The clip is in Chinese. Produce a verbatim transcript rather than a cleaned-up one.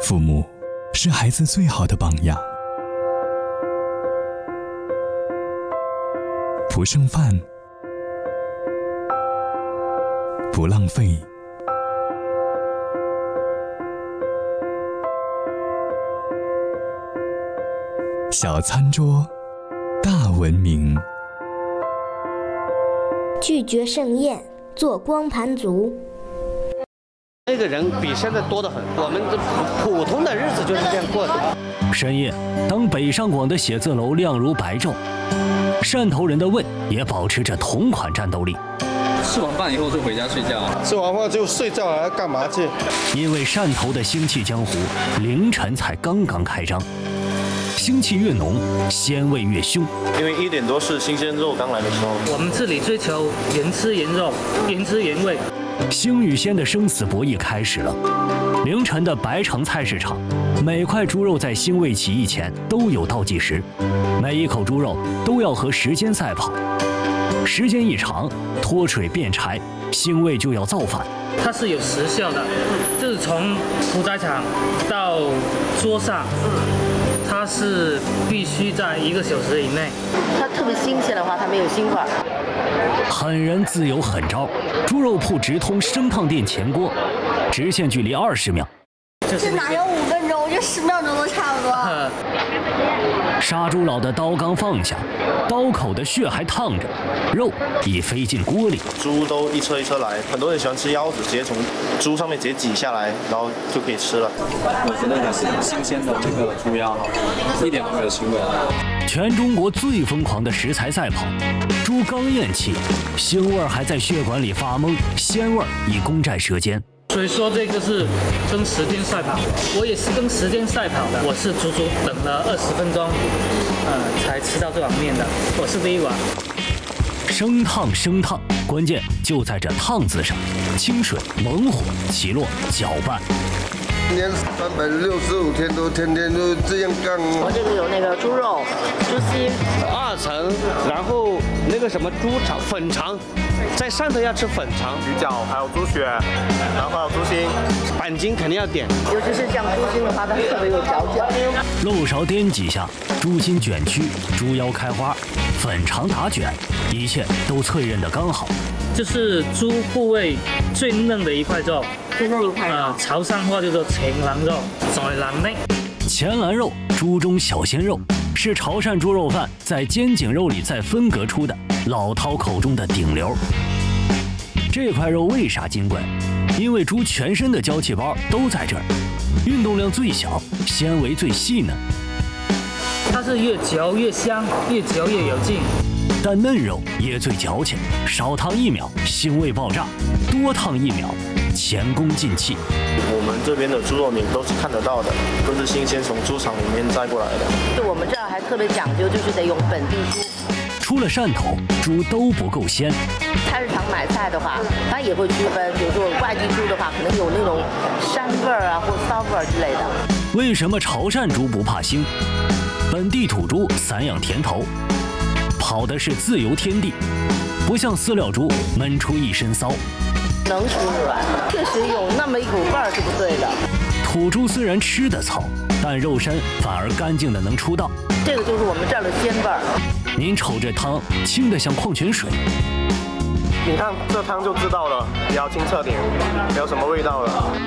父母是孩子最好的榜样。不剩饭，不浪费，小餐桌，大文明。 拒绝盛宴，做光盘族。 那个人比现在多得很，我们这普通的日子就是这样过的。 深夜，当北上广的写字楼亮如白昼，汕头人的胃也保持着同款战斗力。 吃完饭以后就回家睡觉， 吃完饭就睡觉，还要干嘛去？ 因为汕头的腥气江湖凌晨才刚刚开张，腥气越浓，鲜味越凶。 因为一点多是新鲜肉刚来的时候。 我们这里追求原汁原肉，原汁原味。 腥与鲜的生死博弈开始了。凌晨的白城菜市场，每块猪肉在腥味起义前都有倒计时，每一口猪肉都要和时间赛跑。时间一长，脱水变柴，腥味就要造反。 它是有时效的，就是从屠宰场到桌上，它是必须在一个小时以内。 它特别新鲜的话，它没有腥味。 狠人自有狠招，猪肉铺直通生烫店前锅，直线距离二十秒。 这哪有五分钟？我觉得十秒钟都差不多。 杀猪佬的刀刚放下，刀口的血还烫着，肉已飞进锅里。 猪都一车一车来，很多人喜欢吃腰子，直接从猪上面直接挤下来，然后就可以吃了。 我觉得还是很新鲜的这个猪腰，一点都没有腥味。 全中国最疯狂的食材赛跑，猪刚咽气，腥味还在血管里发懵，鲜味已攻占舌尖。 所以说这个是跟时间赛跑，我也是跟时间赛跑的。我是足足等了二十分钟，呃，才吃到这碗面的。我是第一碗。 生烫生烫，关键就在这烫字上，清水猛火起落搅拌。 一年三百六十五天都天天都这样干。 我这个有那个猪肉、猪心、 二层，然后那个什么猪肠、粉肠，在汕头要吃粉肠、 鱼饺，还有猪血，然后还有猪心， 板筋肯定要点。 尤其是像猪心的话，它特别有嚼劲。 漏勺颠几下，猪心卷曲，猪腰开花，粉肠打卷，一切都脆韧的刚好。 这是猪部位最嫩的一块肉。 最嫩一块肉。 呃，潮汕话叫做前腩肉，在腩内。 前腩肉，猪中小鲜肉，是潮汕猪肉饭在肩颈肉里再分隔出的老饕口中的顶流。这块肉为啥金贵？因为猪全身的娇气包都在这儿，运动量最小，纤维最细嫩。 它是越嚼越香，越嚼越有劲。 但嫩肉也最矫情，少烫一秒，腥味爆炸；多烫一秒，前功尽弃。 我们这边的猪肉你都是看得到的，都是新鲜从猪场里面摘过来的。 就我们这儿还特别讲究，就是得用本地猪。 出了汕头，猪都不够鲜。 菜市场买菜的话，它也会区分，比如说外地猪的话，可能有那种膻味儿啊，或骚味儿之类的。 为什么潮汕猪不怕腥？本地土猪散养甜头，跑的是自由天地，不像饲料猪闷出一身骚。 能出软，确实有那么一股味儿是不对的。 土猪虽然吃得糙，但肉身反而干净的能出道。 这个就是我们这儿的鲜味儿。 您瞅这汤清得像矿泉水， 你看这汤就知道了，比较清澈点，没有什么味道了。